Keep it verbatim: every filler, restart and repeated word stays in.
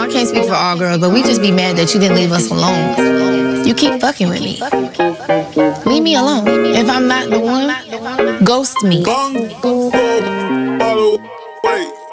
I can't speak for all girls, but we just be mad that you didn't leave us alone. You keep fucking with me. Leave me alone. If I'm not the one, ghost me. Bong, bong, bong, wait.